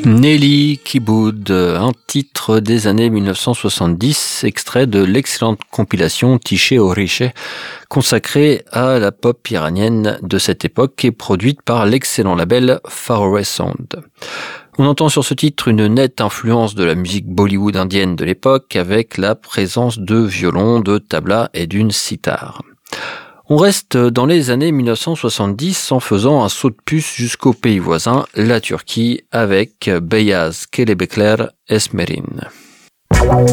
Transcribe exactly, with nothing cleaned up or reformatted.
Nelly Kiboud, un titre des années mille neuf cent soixante-dix, extrait de l'excellente compilation Tiché Oriche, consacrée à la pop iranienne de cette époque et produite par l'excellent label Faraway Sound. On entend sur ce titre une nette influence de la musique Bollywood indienne de l'époque avec la présence de violons, de tabla et d'une sitar. On reste dans les années mille neuf cent soixante-dix en faisant un saut de puce jusqu'au pays voisin, la Turquie, avec Beyaz Kelebekler Esmerin.